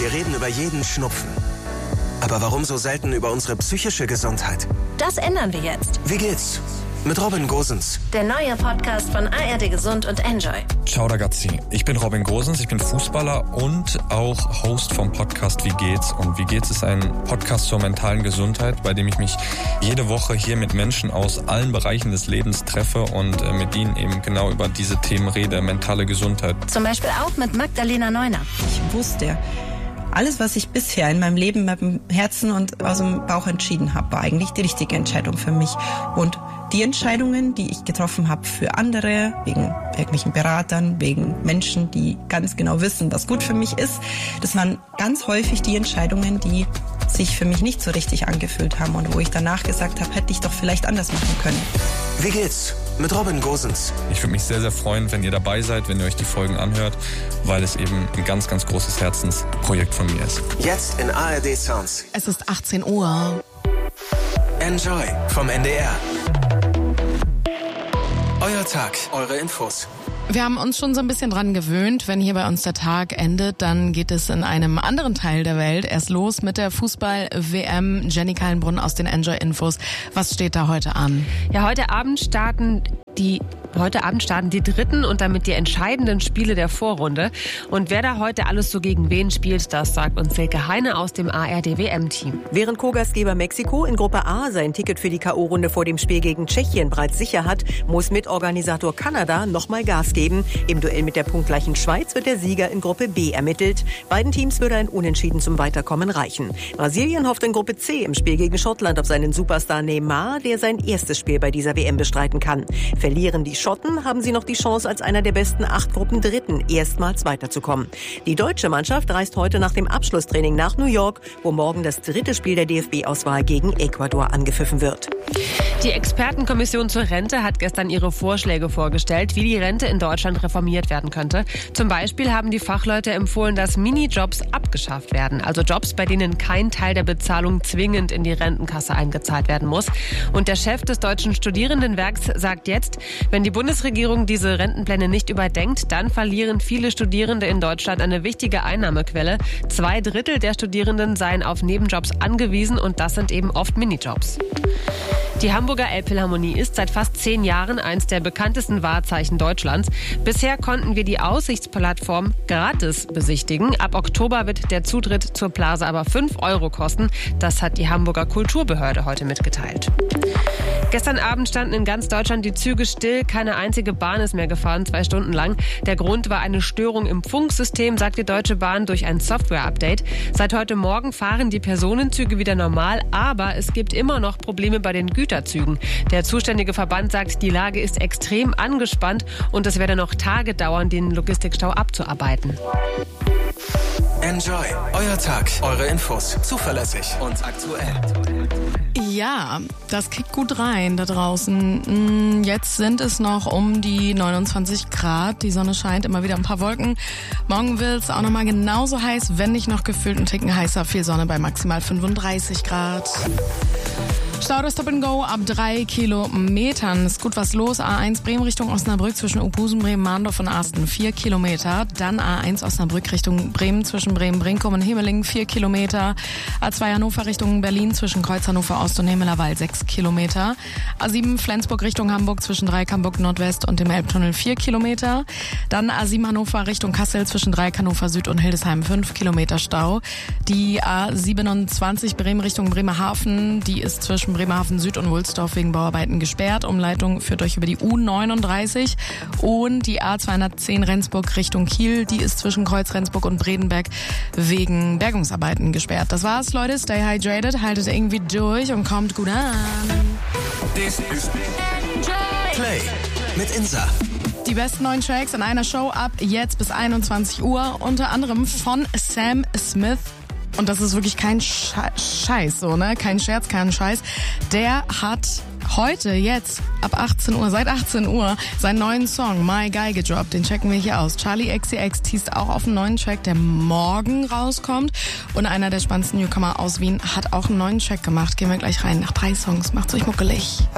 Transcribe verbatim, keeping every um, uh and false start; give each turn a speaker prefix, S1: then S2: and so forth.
S1: Wir reden über jeden Schnupfen. Aber warum so selten über unsere psychische Gesundheit?
S2: Das ändern wir jetzt.
S1: Wie geht's? Mit Robin Gosens.
S2: Der neue Podcast von A R D Gesund und Enjoy.
S3: Ciao ragazzi, ich bin Robin Gosens, ich bin Fußballer und auch Host vom Podcast Wie geht's? Und Wie geht's ist ein Podcast zur mentalen Gesundheit, bei dem ich mich jede Woche hier mit Menschen aus allen Bereichen des Lebens treffe und mit ihnen eben genau über diese Themen rede, mentale Gesundheit.
S2: Zum Beispiel auch mit Magdalena Neuner.
S4: Ich wusste, alles, was ich bisher in meinem Leben mit dem Herzen und aus dem Bauch entschieden habe, war eigentlich die richtige Entscheidung für mich. Und die Entscheidungen, die ich getroffen habe für andere, wegen irgendwelchen Beratern, wegen Menschen, die ganz genau wissen, was gut für mich ist, das waren ganz häufig die Entscheidungen, die sich für mich nicht so richtig angefühlt haben und wo ich danach gesagt habe, hätte ich doch vielleicht anders machen können.
S1: Wie geht's? Mit Robin Gosens.
S3: Ich würde mich sehr, sehr freuen, wenn ihr dabei seid, wenn ihr euch die Folgen anhört, weil es eben ein ganz, ganz großes Herzensprojekt von mir ist.
S1: Jetzt in A R D Sounds.
S5: Es ist achtzehn Uhr.
S1: Enjoy vom N D R. Euer Tag, eure Infos.
S5: Wir haben uns schon so ein bisschen dran gewöhnt, wenn hier bei uns der Tag endet, dann geht es in einem anderen Teil der Welt erst los mit der Fußball-W M. Jenny Kallenbrunn aus den Enjoy-Infos. Was steht da heute an?
S6: Ja, heute Abend starten die Heute Abend starten die dritten und damit die entscheidenden Spiele der Vorrunde. Und wer da heute alles so gegen wen spielt, das sagt uns Silke Heine aus dem A R D W M-Team.
S7: Während Co-Gastgeber Mexiko in Gruppe A sein Ticket für die K O-Runde vor dem Spiel gegen Tschechien bereits sicher hat, muss Mitorganisator Kanada nochmal Gas geben. Im Duell mit der punktgleichen Schweiz wird der Sieger in Gruppe B ermittelt. Beiden Teams würde ein Unentschieden zum Weiterkommen reichen. Brasilien hofft in Gruppe C im Spiel gegen Schottland auf seinen Superstar Neymar, der sein erstes Spiel bei dieser W M bestreiten kann. Verlieren die Schotten, haben sie noch die Chance, als einer der besten acht Gruppen Dritten erstmals weiterzukommen. Die deutsche Mannschaft reist heute nach dem Abschlusstraining nach New York, wo morgen das dritte Spiel der D F B-Auswahl gegen Ecuador angepfiffen wird.
S6: Die Expertenkommission zur Rente hat gestern ihre Vorschläge vorgestellt, wie die Rente in Deutschland reformiert werden könnte. Zum Beispiel haben die Fachleute empfohlen, dass Minijobs abgeschafft werden. Also Jobs, bei denen kein Teil der Bezahlung zwingend in die Rentenkasse eingezahlt werden muss. Und der Chef des Deutschen Studierendenwerks sagt jetzt, wenn die Bundesregierung diese Rentenpläne nicht überdenkt, dann verlieren viele Studierende in Deutschland eine wichtige Einnahmequelle. Zwei Drittel der Studierenden seien auf Nebenjobs angewiesen und das sind eben oft Minijobs. Die Hamburger Elbphilharmonie ist seit fast zehn Jahren eins der bekanntesten Wahrzeichen Deutschlands. Bisher konnten wir die Aussichtsplattform gratis besichtigen. Ab Oktober wird der Zutritt zur Plaza aber fünf Euro kosten. Das hat die Hamburger Kulturbehörde heute mitgeteilt. Gestern Abend standen in ganz Deutschland die Züge still. Keine einzige Bahn ist mehr gefahren, zwei Stunden lang. Der Grund war eine Störung im Funksystem, sagt die Deutsche Bahn durch ein Software-Update. Seit heute Morgen fahren die Personenzüge wieder normal, aber es gibt immer noch Probleme bei den Güterzügen. Der zuständige Verband sagt, die Lage ist extrem angespannt und es werde noch Tage dauern, den Logistikstau abzuarbeiten.
S1: Enjoy, euer Tag, eure Infos, zuverlässig und aktuell.
S5: Ja, das kickt gut rein da draußen. Jetzt sind es noch um die neunundzwanzig Grad. Die Sonne scheint, immer wieder ein paar Wolken. Morgen wird es auch nochmal genauso heiß, wenn nicht noch gefühlt ein Ticken heißer. Viel Sonne bei maximal fünfunddreißig Grad. Stau das Stop and Go ab drei Kilometern. Ist gut was los. A eins Bremen Richtung Osnabrück zwischen Obusen, Bremen, Mahndorf und Arsten vier Kilometer. Dann A eins Osnabrück Richtung Bremen zwischen Bremen-Brinkum und Hemeling vier Kilometer. A zwei Hannover Richtung Berlin zwischen Kreuz Hannover Ost und Hemelerwald sechs Kilometer. A sieben Flensburg Richtung Hamburg zwischen Dreieck-Hamburg Nordwest und dem Elbtunnel vier Kilometer. Dann A sieben Hannover Richtung Kassel zwischen Dreieck Hannover Süd und Hildesheim fünf Kilometer Stau. Die A siebenundzwanzig Bremen Richtung Bremerhaven, die ist zwischen Bremerhaven Süd und Wulsdorf wegen Bauarbeiten gesperrt. Umleitung führt euch über die U neununddreißig. Und die A zweihundertzehn Rendsburg Richtung Kiel, die ist zwischen Kreuz Rendsburg und Bredenberg wegen Bergungsarbeiten gesperrt. Das war's, Leute. Stay hydrated, haltet irgendwie durch und kommt gut an.
S1: This is Play mit Insa.
S5: Die besten neuen Tracks in einer Show ab jetzt bis einundzwanzig Uhr. Unter anderem von Sam Smith. Und das ist wirklich kein Scheiß, so, ne? Kein Scherz, kein Scheiß. Der hat heute, jetzt, ab achtzehn Uhr, seit achtzehn Uhr, seinen neuen Song My Guy gedroppt. Den checken wir hier aus. Charlie X C X teast auch auf einen neuen Track, der morgen rauskommt. Und einer der spannendsten Newcomer aus Wien hat auch einen neuen Track gemacht. Gehen wir gleich rein nach drei Songs. Macht's euch muckelig.